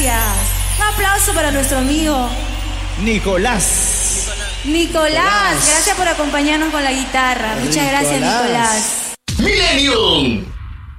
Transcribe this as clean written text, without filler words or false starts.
gracias. Un aplauso para nuestro amigo Nicolás. Nicolás, gracias por acompañarnos con la guitarra. Muchas gracias, Nicolás. Millennium.